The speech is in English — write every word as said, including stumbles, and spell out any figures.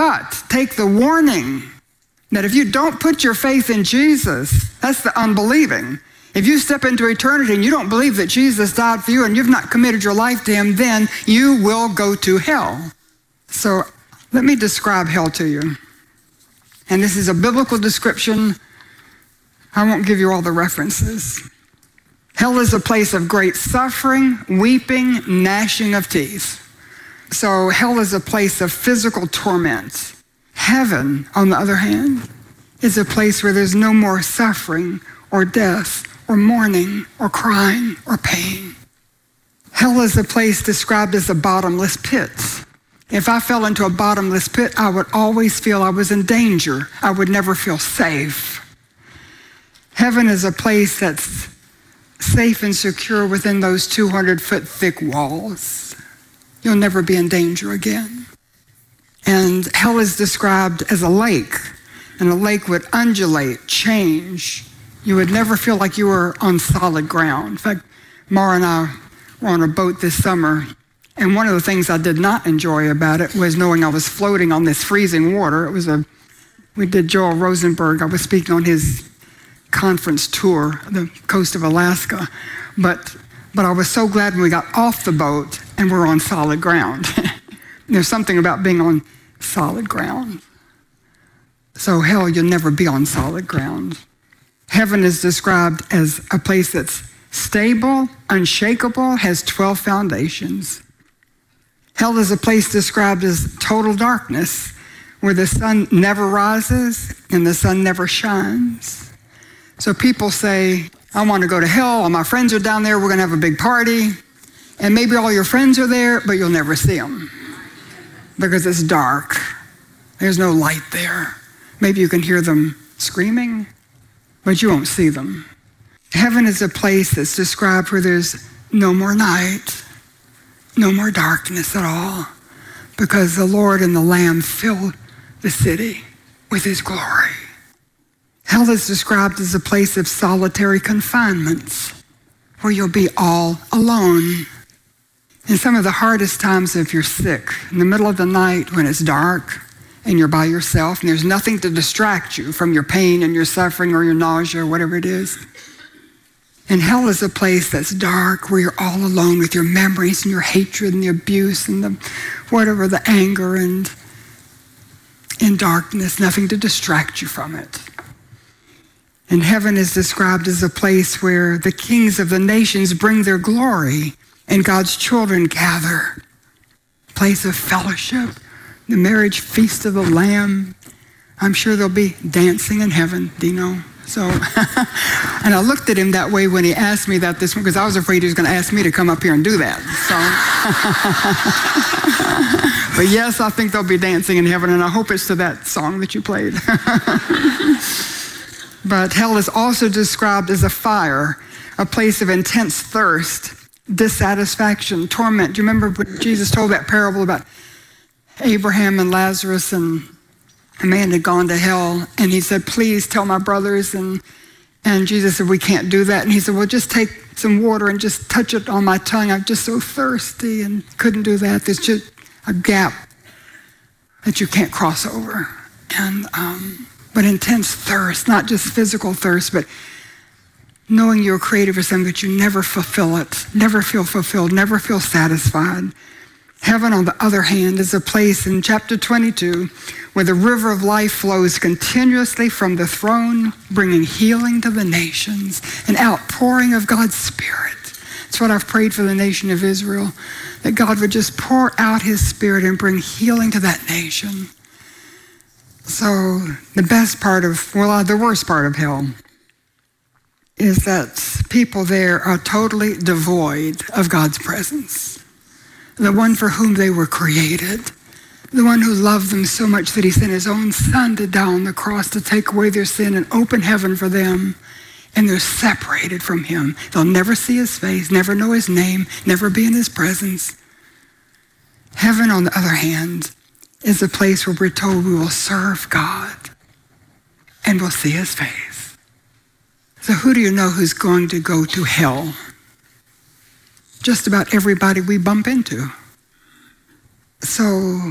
But take the warning that if you don't put your faith in Jesus, that's the unbelieving. If you step into eternity and you don't believe that Jesus died for you and you've not committed your life to him, then you will go to hell. So let me describe hell to you. And this is a biblical description. I won't give you all the references. Hell is a place of great suffering, weeping, gnashing of teeth. So hell is a place of physical torment. Heaven, on the other hand, is a place where there's no more suffering or death or mourning or crying or pain. Hell is a place described as a bottomless pit. If I fell into a bottomless pit, I would always feel I was in danger. I would never feel safe. Heaven is a place that's safe and secure within those two hundred foot thick walls. You'll never be in danger again. And hell is described as a lake, and a lake would undulate, change. You would never feel like you were on solid ground. In fact, Mara and I were on a boat this summer, and one of the things I did not enjoy about it was knowing I was floating on this freezing water. It was a, we did Joel Rosenberg. I was speaking on his conference tour, the coast of Alaska. But, but I was so glad when we got off the boat and we're on solid ground. There's something about being on solid ground. So hell, you'll never be on solid ground. Heaven is described as a place that's stable, unshakable, has twelve foundations. Hell is a place described as total darkness, where the sun never rises and the sun never shines. So people say, I want to go to hell, all my friends are down there, we're going to have a big party, and maybe all your friends are there, but you'll never see them because it's dark. There's no light there. Maybe you can hear them screaming, but you won't see them. Heaven is a place that's described where there's no more night, no more darkness at all, because the Lord and the Lamb fill the city with his glory. Hell is described as a place of solitary confinements, where you'll be all alone. In some of the hardest times, if you're sick, in the middle of the night when it's dark and you're by yourself and there's nothing to distract you from your pain and your suffering or your nausea or whatever it is. And hell is a place that's dark, where you're all alone with your memories and your hatred and the abuse and the whatever, the anger, and in darkness, nothing to distract you from it. And heaven is described as a place where the kings of the nations bring their glory and God's children gather. Place of fellowship, the marriage feast of the Lamb. I'm sure there'll be dancing in heaven, Dino. So, and I looked at him that way when he asked me that this morning, because I was afraid he was going to ask me to come up here and do that. So, but yes, I think there'll be dancing in heaven, and I hope it's to that song that you played. But hell is also described as a fire, a place of intense thirst, dissatisfaction, torment. Do you remember when Jesus told that parable about Abraham and Lazarus, and a man had gone to hell, and he said, please tell my brothers, and and Jesus said, we can't do that. And he said, well, just take some water and just touch it on my tongue. I'm just so thirsty, and couldn't do that. There's just a gap that you can't cross over. And um, but intense thirst, not just physical thirst, but knowing you're created for something that you never fulfill it, never feel fulfilled, never feel satisfied. Heaven, on the other hand, is a place in chapter twenty-two where the river of life flows continuously from the throne, bringing healing to the nations, an outpouring of God's Spirit. That's what I've prayed for the nation of Israel, that God would just pour out his Spirit and bring healing to that nation. So the best part of, well, the worst part of hell is that people there are totally devoid of God's presence. The one for whom they were created, the one who loved them so much that he sent his own son to die on the cross to take away their sin and open heaven for them. And they're separated from him. They'll never see his face, never know his name, never be in his presence. Heaven, on the other hand, is a place where we're told we will serve God and we'll see his face. So who do you know who's going to go to hell? Just about everybody we bump into. So